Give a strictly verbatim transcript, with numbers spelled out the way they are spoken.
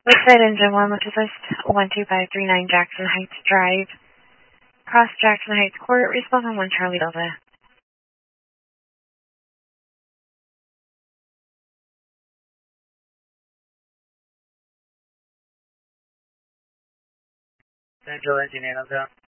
Woodside Engine one, which is list one two five three nine Jackson Heights Drive. Cross Jackson Heights Court, response on one Charlie Delta. Central Engine eight,